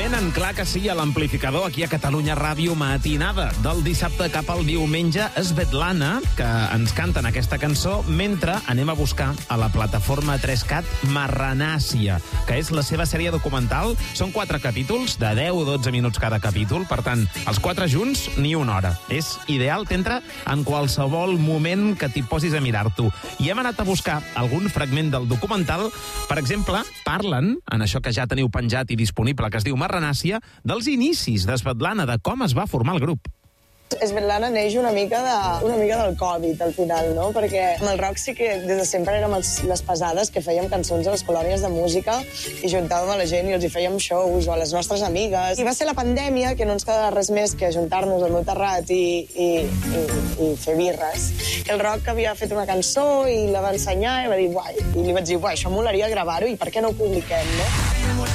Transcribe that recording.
en clar que sí a l'amplificador aquí a Catalunya Ràdio matinada. Del dissabte cap al diumenge, Svetlana, que ens canten aquesta cançó mentre anem a buscar a la plataforma 3CAT Marranàcia, que és la seva sèrie documental. Són 4 capítols de 10 o 12 minuts cada capítol, per tant, els 4 junts ni una hora. És ideal, t'entra en qualsevol moment que t'hi posis a mirar-t'ho. I hem anat a buscar algun fragment del documental. Per exemple, parlen, en això que ja teniu penjat i disponible, que es diu Marranàcia, dels inicis de Svetlana, de com es va formar el grup. Svetlana neix una mica del Covid, al final, no? Perquè amb el rock sí que des de sempre érem les pesades que fèiem cançons a les colònies de música i juntàvem a la gent i els hi fèiem shows o a les nostres amigues. I va ser la pandèmia que no ens quedava res més que ajuntar-nos al meu terrat i fer birres. El rock havia fet una cançó i la va ensenyar i va dir, uai, i li vaig dir, uai, això molaria gravar-ho i per què no ho publiquem, no?